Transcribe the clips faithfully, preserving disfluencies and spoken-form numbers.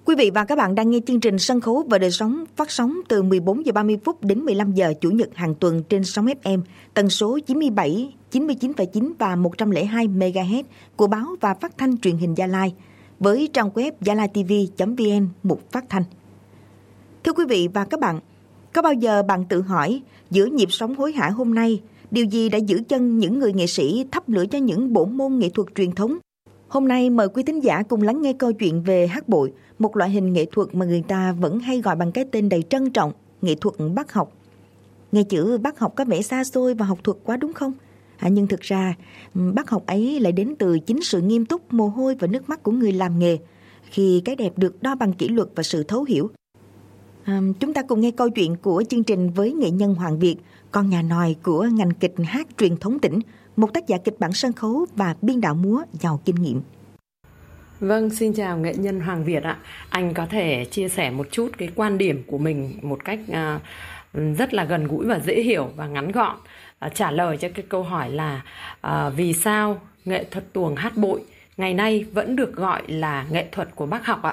Quý vị và các bạn đang nghe chương trình Sân khấu và đời sống phát sóng từ mười bốn giờ ba mươi phút đến mười lăm giờ Chủ nhật hàng tuần trên sóng ép em tần số chín mươi bảy, chín mươi chín phẩy chín và một trăm lẻ hai mê ga héc của báo và phát thanh truyền hình Gia Lai với trang web gia lai ti vi chấm vn mục phát thanh. Thưa quý vị và các bạn, có bao giờ bạn tự hỏi giữa nhịp sống hối hả hôm nay, điều gì đã giữ chân những người nghệ sĩ thắp lửa cho những bộ môn nghệ thuật truyền thống? Hôm nay mời quý thính giả cùng lắng nghe câu chuyện về hát bội, một loại hình nghệ thuật mà người ta vẫn hay gọi bằng cái tên đầy trân trọng, nghệ thuật Bác học. Nghe chữ Bác học có vẻ xa xôi và học thuật quá đúng không? À, nhưng thực ra, Bác học ấy lại đến từ chính sự nghiêm túc, mồ hôi và nước mắt của người làm nghề, khi cái đẹp được đo bằng kỷ luật và sự thấu hiểu. À, chúng ta cùng nghe câu chuyện của chương trình với nghệ nhân Hoàng Việt, con nhà nòi của ngành kịch hát truyền thống tỉnh, một tác giả kịch bản sân khấu và biên đạo múa giàu kinh nghiệm. Vâng, xin chào nghệ nhân Hoàng Việt ạ. Anh có thể chia sẻ một chút cái quan điểm của mình một cách uh, rất là gần gũi và dễ hiểu và ngắn gọn, uh, trả lời cho cái câu hỏi là uh, vì sao nghệ thuật tuồng hát bội ngày nay vẫn được gọi là nghệ thuật của Bác học ạ?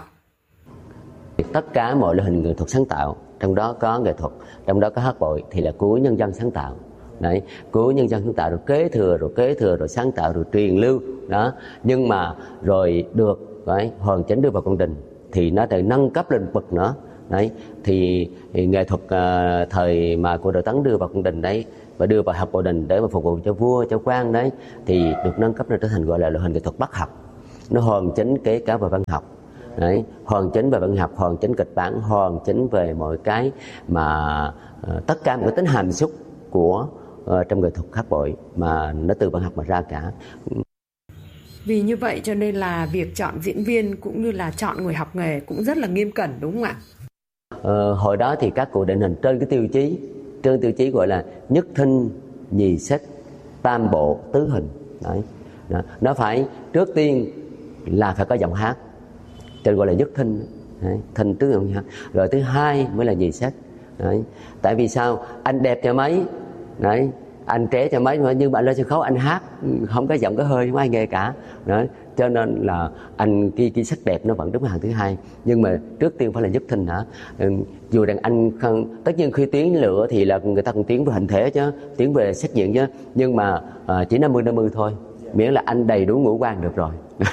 Tất cả mọi loại hình nghệ thuật sáng tạo, trong đó có nghệ thuật, trong đó có hát bội thì là của nhân dân sáng tạo. Đấy, của nhân dân sáng tạo rồi kế thừa, rồi kế thừa, rồi sáng tạo, rồi truyền lưu đó. Nhưng mà rồi được đấy, hoàn chỉnh đưa vào cung đình thì nó phải nâng cấp lên bậc nữa. Đấy, thì, thì nghệ thuật uh, thời mà của Đạo Tấn đưa vào cung đình đấy và đưa vào học bội đình để mà phục vụ cho vua, cho quan đấy, thì được nâng cấp lên trở thành gọi là loại hình nghệ thuật Bác học. Nó hoàn chỉnh kể cả về văn học. Đấy, hoàn chỉnh về văn học, hoàn chỉnh kịch bản, hoàn chỉnh về mọi cái mà uh, tất cả mọi cái tính hàm xúc của uh, trong nghệ thuật hát bội mà nó từ văn học mà ra cả. Vì như vậy cho nên là việc chọn diễn viên cũng như là chọn người học nghề cũng rất là nghiêm cẩn, đúng không ạ? Ờ, hồi đó thì các cụ định hình trên cái tiêu chí, trên tiêu chí gọi là nhất thinh, nhì sách, tam bộ, tứ hình. Đấy. Đó. Nó phải trước tiên là phải có giọng hát, trên gọi là nhất thinh. Đấy. Thinh tứ giọng hát. Rồi thứ hai mới là nhì sách. Đấy. Tại vì sao? Anh đẹp cho mấy, đấy, anh trẻ cho mấy, nhưng mà anh lên sân khấu anh hát không có giọng có hơi, không ai nghe cả. Đấy. Cho nên là anh cái, cái sắc đẹp nó vẫn đứng hàng thứ hai, nhưng mà trước tiên phải là nhất thinh hả? Dù rằng anh không, tất nhiên khi tiến lựa thì là người ta còn tiến về hình thể chứ, tiến về sắc diện chứ, nhưng mà à, chỉ năm mươi năm mươi thôi, miễn là anh đầy đủ ngũ quan được rồi.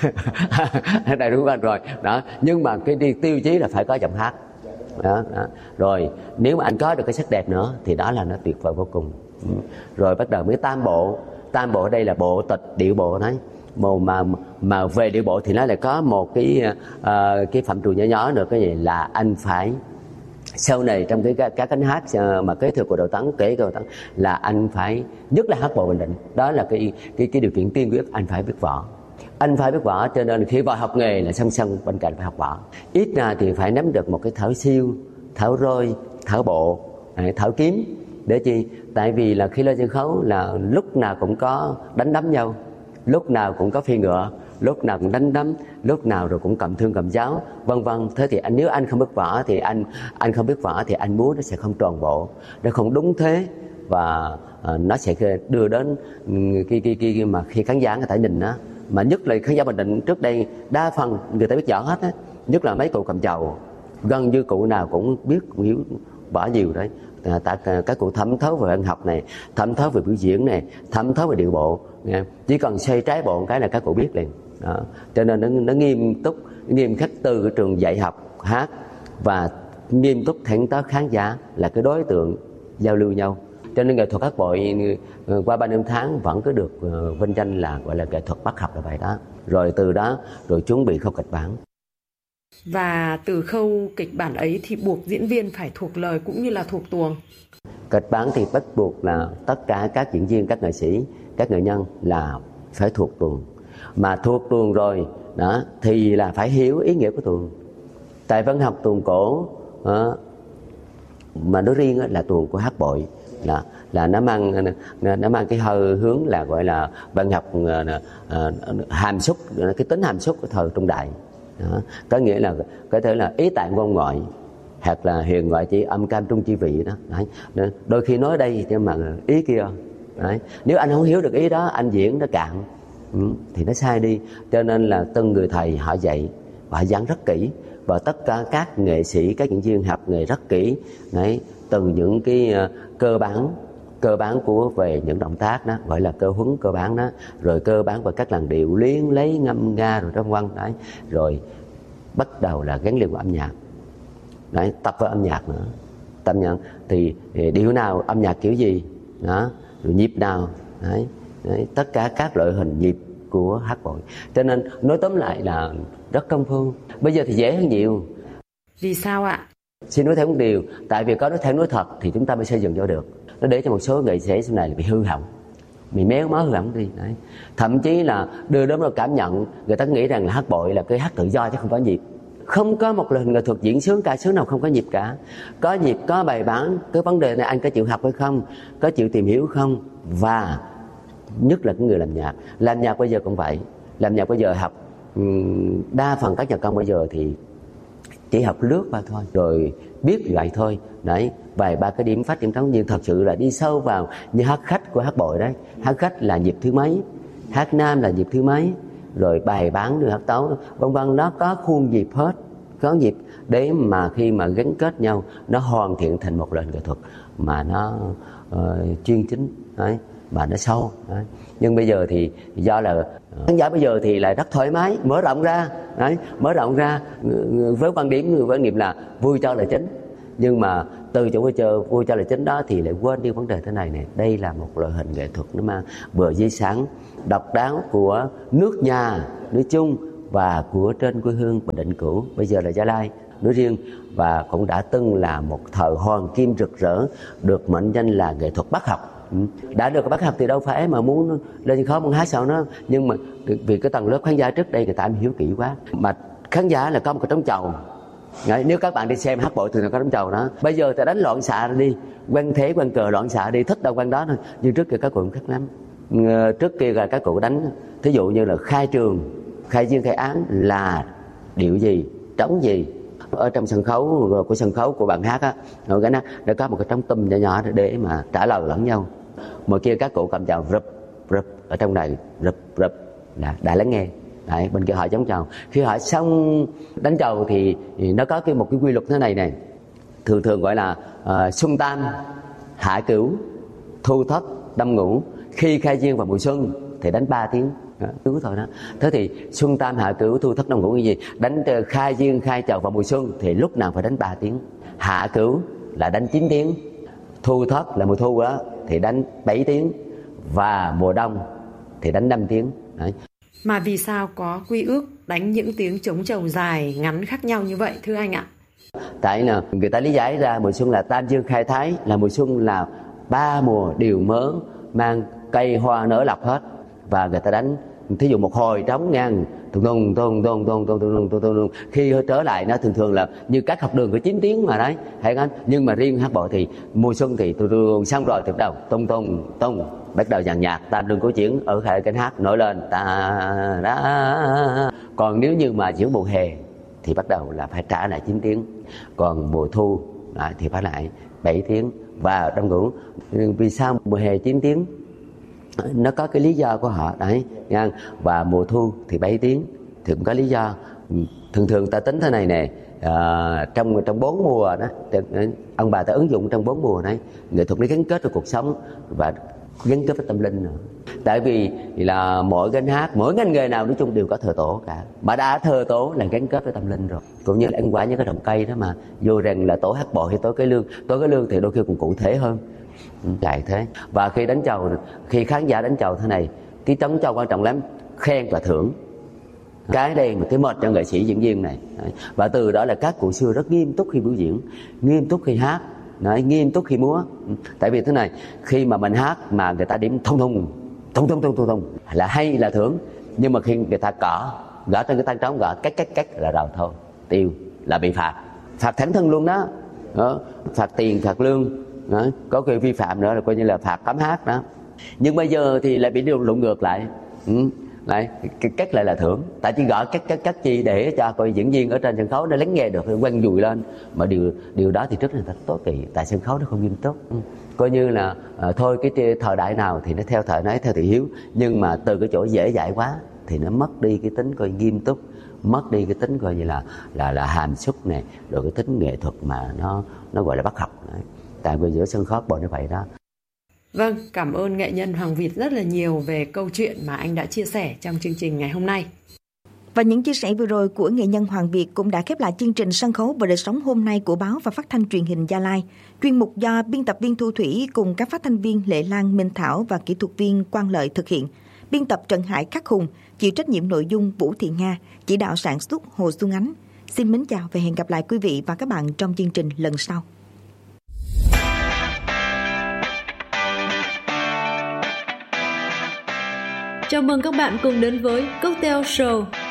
Đầy đủ ngũ quan rồi đó. Nhưng mà cái tiêu chí là phải có giọng hát đó, đó. Rồi nếu mà anh có được cái sắc đẹp nữa thì đó là nó tuyệt vời vô cùng. Rồi bắt đầu mới tam bộ. Tam bộ ở đây là bộ tịch, điệu bộ đấy. Mà mà về điệu bộ thì nó lại có một cái uh, cái phạm trù nhỏ nhỏ nữa, cái gì là anh phải sau này trong cái các cánh hát mà kế thừa của Đạo Tấn, kể của Đạo Tấn là anh phải nhất là hát bộ Bình Định. Đó là cái cái cái điều kiện tiên quyết, anh phải biết võ. Anh phải biết võ, cho nên khi vào học nghề là song song bên cạnh phải học võ. Ít ra thì phải nắm được một cái thở siêu, thở rôi, thở bộ, thở kiếm. Để chi? Tại vì là khi lên sân khấu là lúc nào cũng có đánh đấm nhau, lúc nào cũng có phi ngựa, lúc nào cũng đánh đấm, lúc nào rồi cũng cầm thương cầm giáo, vân vân. Thế thì anh nếu anh không biết võ thì anh anh không biết võ thì anh múa nó sẽ không tròn bộ, nó không đúng thế, và uh, nó sẽ đưa đến cái cái cái mà khi khán giả người ta nhìn á, mà nhất là khán giả Bình Định trước đây đa phần người ta biết võ hết á, nhất là mấy cụ cầm chầu, gần như cụ nào cũng biết, cũng hiểu võ nhiều đấy. À, ta, các cụ thẩm thấu về văn học này, thẩm thấu về biểu diễn này, thẩm thấu về điệu bộ, nghe. Chỉ cần xoay trái bộ một cái là các cụ biết liền. Đó. Cho nên nó, nó nghiêm túc, nghiêm khắc từ cái trường dạy học hát và nghiêm túc thẳng tới khán giả là cái đối tượng giao lưu nhau. Cho nên nghệ thuật hát bội qua ba năm tháng vẫn cứ được vinh danh là gọi là nghệ thuật Bác học là vậy đó. Rồi từ đó rồi chuẩn bị khâu kịch bản. Và từ khâu kịch bản ấy thì buộc diễn viên phải thuộc lời cũng như là thuộc tuồng. Kịch bản thì bắt buộc là tất cả các diễn viên, các nghệ sĩ, các nghệ nhân là phải thuộc tuồng. Mà thuộc tuồng rồi đó thì là phải hiểu ý nghĩa của tuồng. Tại văn học tuồng cổ đó, mà nói riêng là tuồng của hát bội là là nó mang nó mang cái hơi hướng là gọi là văn học uh, uh, hàm xúc, cái tính hàm xúc của thời Trung Đại. Đó. Có nghĩa là có thể là ý tạng ngôn ngoại hoặc là huyền ngoại chỉ âm cam trung chi vị đó. Đấy. Đôi khi nói đây nhưng mà ý kia. Đấy. Nếu anh không hiểu được ý đó, anh diễn nó cạn, ừ, thì nó sai đi. Cho nên là từng người thầy họ dạy, họ giảng rất kỹ và tất cả các nghệ sĩ, các diễn viên học nghề rất kỹ đấy, từ những cái uh, cơ bản cơ bản của về những động tác đó gọi là cơ huấn cơ bản đó, rồi cơ bản về các làn điệu luyến lấy ngâm nga rồi trong văn đấy, rồi bắt đầu là gắn liền với âm nhạc đấy, tập với âm nhạc nữa, tập nhạc thì, thì điệu nào, âm nhạc kiểu gì đó, rồi nhịp nào đấy, đấy, tất cả các loại hình nhịp của hát bội. Cho nên nói tóm lại là rất công phu. Bây giờ thì dễ hơn nhiều. Vì sao ạ? Xin nói theo một điều, tại vì có nói theo nói thật thì chúng ta mới xây dựng cho được. Nó để cho một số nghệ sĩ sau này là bị hư hỏng, bị méo mó hư hỏng đi đấy. Thậm chí là đưa đến một cảm nhận người ta nghĩ rằng là hát bội là cái hát tự do chứ không có nhịp. Không có một loại hình nghệ thuật diễn sướng ca sướng nào không có nhịp cả. Có nhịp, có bài bản. Cái vấn đề này anh có chịu học hay không, có chịu tìm hiểu không. Và nhất là cái người làm nhạc. Làm nhạc bây giờ cũng vậy. Làm nhạc bây giờ học, đa phần các nhạc công bây giờ thì chỉ học lướt qua thôi, rồi biết vậy thôi đấy, vài ba cái điểm phát điểm trống. Nhưng thật sự là đi sâu vào như hát khách của hát bội đấy, hát khách là nhịp thứ mấy, hát nam là nhịp thứ mấy, rồi bài bán được hát tấu vân vân, nó có khuôn nhịp hết, có nhịp để mà khi mà gắn kết nhau nó hoàn thiện thành một loại nghệ thuật mà nó uh, chuyên chính đấy, mà nó sâu đấy. Nhưng bây giờ thì do là khán giả bây giờ thì lại rất thoải mái, mở rộng ra đấy, mở rộng ra với quan điểm với niệm là vui cho là chính. Nhưng mà từ chỗ vui chơi vui cho là chính đó thì lại quên đi vấn đề thế này này. Đây là một loại hình nghệ thuật nó mang vừa di sản độc đáo của nước nhà nói chung và của trên quê hương Bình Định cũ, bây giờ là Gia Lai nói riêng, và cũng đã từng là một thời hoàng kim rực rỡ, được mệnh danh là nghệ thuật bác học. Đã được bác học thì đâu phải mà muốn lên sân khấu muốn hát sao nó, nhưng mà vì cái tầng lớp khán giả trước đây người ta am hiểu kỹ quá, mà khán giả là có một cái trống chầu. Nếu các bạn đi xem hát bội thì là có trống chầu đó. Bây giờ ta đánh loạn xạ đi, quăng thế quăng cờ loạn xạ đi, thích đâu quăng đó thôi. Nhưng trước kia các cụ cũng khác lắm. Trước kia là các cụ đánh, thí dụ như là khai trường, khai duyên, khai án là điệu gì, trống gì. Ở trong sân khấu của sân khấu của bạn hát á, rồi cái nó đã có một cái trống tum nhỏ nhỏ để mà trả lời lẫn nhau. Mà kia các cụ cầm chào rụp rụp ở trong này rụp rụp là đã lắng nghe. Đấy, bên kia họ chống chầu. Khi họ xong đánh chầu thì, thì nó có cái một cái quy luật thế này này, thường thường gọi là uh, xuân tam, hạ cửu, thu thất, đâm ngũ. Khi khai duyên vào mùa xuân thì đánh ba tiếng cứ thôi đó. Thế thì xuân tam hạ cửu thu thất đâm ngũ cái gì? Đánh khai duyên khai chầu vào mùa xuân thì lúc nào phải đánh ba tiếng. Hạ cửu là đánh chín tiếng, thu thất là mùa thu đó thì đánh bảy tiếng, và mùa đông thì đánh năm tiếng. Đấy. Mà vì sao có quy ước đánh những tiếng trống chầu dài ngắn khác nhau như vậy thưa anh ạ? Tại là người ta lý giải ra mùa xuân là tam dương khai thái, là mùa xuân là ba mùa đều mớ mang cây hoa nở lọc hết, và người ta đánh thí dụ một hồi trống ngang tung tung tung tung tung tung tung tung tung, khi trở lại nó thường thường là như các học đường có chín tiếng mà đấy, hay không? Nhưng mà riêng hát bội thì mùa xuân thì tung tung xong rồi từ đầu tung tung tung bắt đầu dàn nhạc tam lương cổ chuyển ở hệ cánh hát nổi lên ta đó. Còn nếu như mà giữa mùa hè thì bắt đầu là phải trả lại chín tiếng, còn mùa thu thì phải lại bảy tiếng. Và đông ngũ vì sao mùa hè chín tiếng, nó có cái lý do của họ đấy nha. Và mùa thu thì bảy tiếng thì cũng có lý do. Thường thường ta tính thế này nè, à, trong trong bốn mùa đó, ông bà ta ứng dụng trong bốn mùa đấy, nghệ thuật nó gắn kết với cuộc sống và gắn kết với tâm linh nữa. Tại vì là mỗi gánh hát, mỗi ngành nghề nào nói chung đều có thờ tổ cả, mà đã thờ tổ là gắn kết với tâm linh rồi. Cũng như là ăn quả những cái trồng cây đó, mà vô rằng là tổ hát bội hay tổ cái lương, tổ cái lương thì đôi khi cũng cụ thể hơn. Chạy thế. Và khi đánh chầu, khi khán giả đánh chầu thế này, cái trống chầu quan trọng lắm, khen và thưởng. Cái đây mà cái mệt cho nghệ sĩ diễn viên này. Và từ đó là các cụ xưa rất nghiêm túc khi biểu diễn, nghiêm túc khi hát, Đấy, nghiêm túc khi múa. Tại vì thế này, khi mà mình hát mà người ta điểm thông thông thông thông thông thông thông là hay là thưởng, nhưng mà khi người ta cỏ gõ trên cái tay trống, gõ cách cách cách là rồi thôi, tiêu là bị phạt, phạt thẳng thân luôn đó. Đó, phạt tiền, phạt lương. Đó, có khi vi phạm nữa là coi như là phạt cấm hát đó. Nhưng bây giờ thì lại bị điều lụng ngược lại. Ừ. Đấy, cái cách lại là thưởng. Tại chỉ gọi cách cách cách chi để cho coi diễn viên ở trên sân khấu nó lắng nghe được, quăng dùi lên. Mà điều điều đó thì trước là ta tối kỵ, tại sân khấu nó không nghiêm túc. Ừ. Coi như là à, thôi cái thời đại nào thì nó theo thời đấy, theo thị hiếu, nhưng mà từ cái chỗ dễ dãi quá thì nó mất đi cái tính coi nghiêm túc mất đi cái tính coi như là là là hàm xúc này, rồi cái tính nghệ thuật mà nó nó gọi là bắt học. Đấy. Tại vì giữa sân khấu bộ nó vậy đó. Vâng, cảm ơn nghệ nhân Hoàng Việt rất là nhiều về câu chuyện mà anh đã chia sẻ trong chương trình ngày hôm nay. Và những chia sẻ vừa rồi của nghệ nhân Hoàng Việt cũng đã khép lại chương trình Sân khấu và đời sống hôm nay của Báo và Phát thanh Truyền hình Gia Lai. Chuyên mục do biên tập viên Thu Thủy cùng các phát thanh viên Lệ Lan, Minh Thảo và kỹ thuật viên Quang Lợi thực hiện. Biên tập Trần Hải Khắc Hùng, chịu trách nhiệm nội dung Vũ Thị Nga, chỉ đạo sản xuất Hồ Xuân Ánh. Xin mến chào và hẹn gặp lại quý vị và các bạn trong chương trình lần sau. Chào mừng các bạn cùng đến với Cocktail Show.